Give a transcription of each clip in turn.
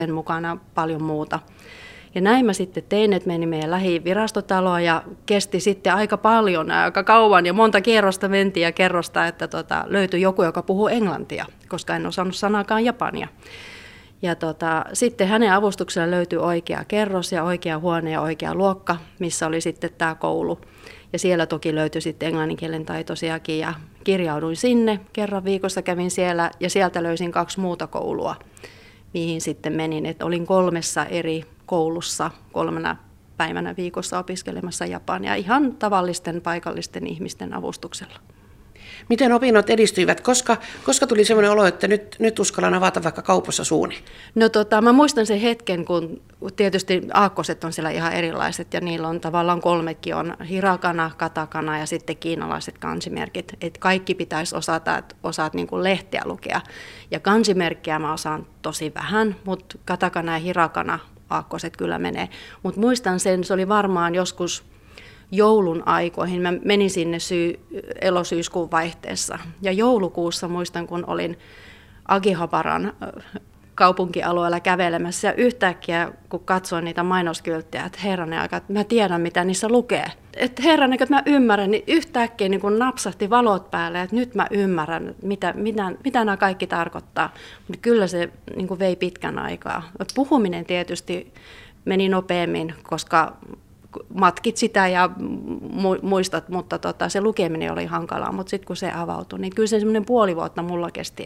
mukana paljon muuta. Ja näin mä sitten tein, että menin meidän lähivirastotaloon ja kesti sitten aika paljon, aika kauan ja monta kierrosta mentiin ja kerrosta, että löytyi joku, joka puhuu englantia, koska en osannut sanaakaan japania. Ja sitten hänen avustuksella löytyi oikea kerros ja oikea huone ja oikea luokka, missä oli sitten tämä koulu. Ja siellä toki löytyi sitten englanninkielen taitoisiakin ja kirjauduin sinne. Kerran viikossa kävin siellä ja sieltä löysin 2 muuta koulua, mihin sitten menin. Et olin 3 eri koulussa 3 päivänä viikossa opiskelemassa japania ihan tavallisten paikallisten ihmisten avustuksella. Miten opinnot edistyivät? Koska tuli sellainen olo, että nyt uskallan avata vaikka kaupassa suuni? No mä muistan sen hetken, kun tietysti aakkoset on siellä ihan erilaiset ja niillä on tavallaan 3, on hirakana, katakana ja sitten kiinalaiset kansimerkit. Et kaikki pitäisi osata, että osaat niin kuin lehteä lukea. Ja kansimerkkiä mä osaan tosi vähän, mutta katakana ja hirakana aakkoset kyllä menee. Mutta muistan sen, se oli varmaan joskus joulun aikoihin. Mä menin sinne elo-syyskuun vaihteessa. Ja joulukuussa muistan, kun olin Akihabaran kaupunkialueella kävelemässä. Ja yhtäkkiä, kun katsoin niitä mainoskylttejä, että herranen aika, että mä tiedän, mitä niissä lukee. Että herranen, että mä ymmärrän, niin yhtäkkiä niin kun napsahti valot päälle, että nyt mä ymmärrän, mitä nämä kaikki tarkoittaa. Mutta kyllä se niin kun vei pitkän aikaa. Puhuminen tietysti meni nopeammin, koska matkit sitä ja muistat, mutta se lukeminen oli hankalaa, mutta sitten kun se avautui, niin kyllä se semmoinen puoli vuotta mulla kesti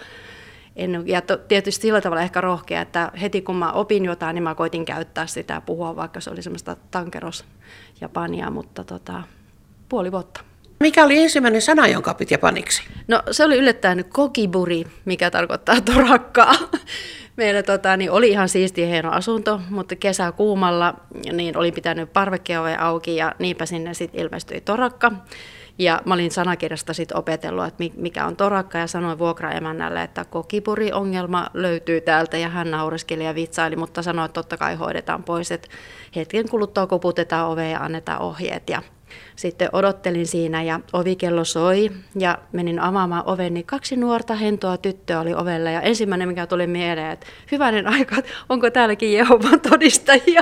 ja tietysti sillä tavalla ehkä rohkea, että heti kun mä opin jotain, niin mä koitin käyttää sitä ja puhua, vaikka se oli semmoista tankeros-japania, mutta puoli vuotta. Mikä oli ensimmäinen sana, jonka opit japaniksi? No se oli yllättäen kokiburi, mikä tarkoittaa torakkaa. Meillä niin oli ihan siistiä hieno asunto, mutta kesä kuumalla niin oli pitänyt parvekkeove auki ja niinpä sinne sitten ilmestyi torakka. Ja mä olin sanakirjasta sitten opetellut, että mikä on torakka ja sanoin vuokraemännälle, että kokiburi-ongelma löytyy täältä ja hän naureskeli ja vitsaili, mutta sanoi, että totta kai hoidetaan pois, että hetken kuluttua koputetaan oveen ja annetaan ohjeet. Ja sitten odottelin siinä ja ovikello soi ja menin avaamaan oven, niin 2 nuorta hentoa tyttöä oli ovella ja ensimmäinen mikä tuli mieleen, että hyvänen aika, onko täälläkin Jehovan todistajia?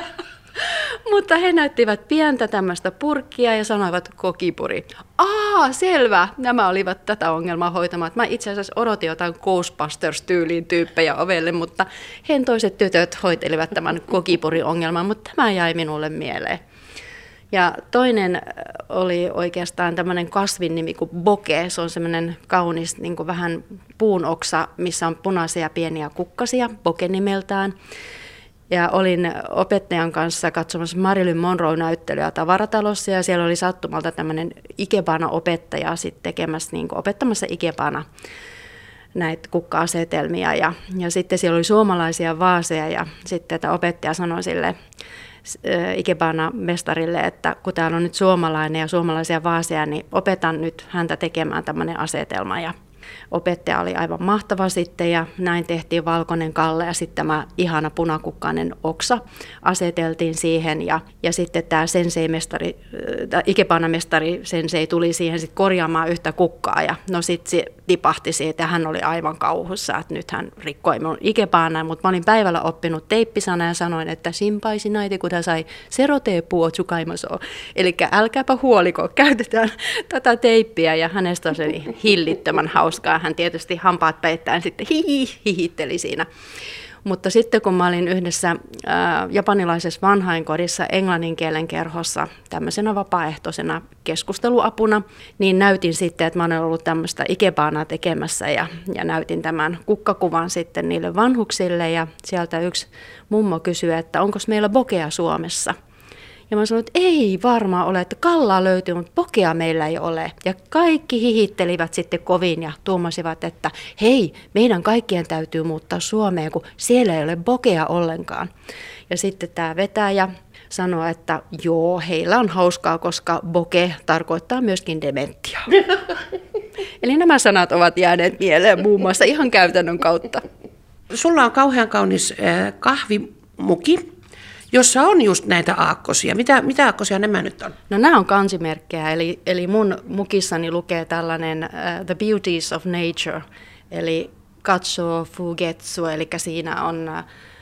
Mutta he näyttivät pientä tämmöistä purkkia ja sanoivat kokipuri. Selvä, nämä olivat tätä ongelmaa hoitamaan. Mä itse asiassa odotin jotain Ghostbusters-tyyliin tyyppejä ovelle, mutta hentoiset tytöt hoitelivat tämän kokipuri-ongelman, mutta tämä jäi minulle mieleen. Ja toinen oli oikeastaan tämmöinen kasvin nimi kuin boke. Se on semmoinen kaunis niin kuin vähän puunoksa, missä on punaisia pieniä kukkasia, boke nimeltään. Ja olin opettajan kanssa katsomassa Marilyn Monroe-näyttelyä tavaratalossa ja siellä oli sattumalta tämmöinen ikebana-opettaja sitten tekemässä, niin kuin opettamassa ikebana näitä kukka-asetelmia. Ja sitten siellä oli suomalaisia vaaseja ja sitten tämä opettaja sanoi sille ikebana-mestarille, että kun täällä on nyt suomalainen ja suomalaisia vaaseja, niin opetan nyt häntä tekemään tämmöinen asetelma. Ja opettaja oli aivan mahtava sitten ja näin tehtiin valkoinen kalle ja sitten tämä ihana punakukkainen oksa aseteltiin siihen ja sitten tämä sensei-mestari, ikebana-mestari sensei tuli siihen sitten korjaamaan yhtä kukkaa ja no sitten se tipahti siitä ja hän oli aivan kauhussa, että nyt hän rikkoi minun ikebana, mutta mä olin päivällä oppinut teippisana ja sanoin, että simpaisi naiti, kun hän sai serotee puo tsukaimaso, eli älkääpä huoliko, käytetään tätä teippiä ja hänestä on se hillittömän hauskaa. Hän tietysti hampaat peittäen sitten hihitteli siinä. Mutta sitten kun mä olin yhdessä japanilaisessa vanhainkodissa englanninkielen kerhossa tämmöisenä vapaaehtoisena keskusteluapuna, niin näytin sitten, että mä olen ollut tämmöistä ikebanaa tekemässä ja näytin tämän kukkakuvan sitten niille vanhuksille ja sieltä yksi mummo kysyi, että onko meillä bokea Suomessa. Ja mä sanoin, että ei varmaan ole, että kallaa löytyy, mutta bokea meillä ei ole. Ja kaikki hihittelivät sitten kovin ja tuumasivat, että hei, meidän kaikkien täytyy muuttaa Suomeen, kun siellä ei ole bokea ollenkaan. Ja sitten tämä vetäjä sanoi, että joo, heillä on hauskaa, koska boke tarkoittaa myöskin dementia. Eli nämä sanat ovat jääneet mieleen muun muassa ihan käytännön kautta. Sulla on kauhean kaunis kahvimuki, jossa on just näitä aakkosia. Mitä aakkosia nämä nyt on? No nämä on kansimerkkejä, eli mun mukissani lukee tällainen The Beauties of Nature, eli Katso Fugetsu, eli siinä on